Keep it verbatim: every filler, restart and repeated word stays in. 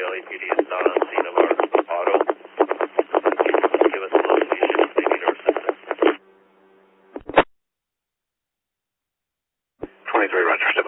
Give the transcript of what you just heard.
L A P D is not on scene of our auto. Give us a location if they need our assistance. twenty-three, Roger.